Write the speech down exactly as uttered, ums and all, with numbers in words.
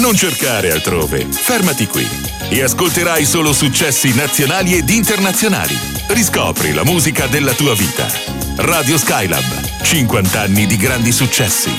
Non cercare altrove, fermati qui e ascolterai solo successi nazionali ed internazionali. Riscopri la musica della tua vita. Radio Skylab, cinquanta anni di grandi successi.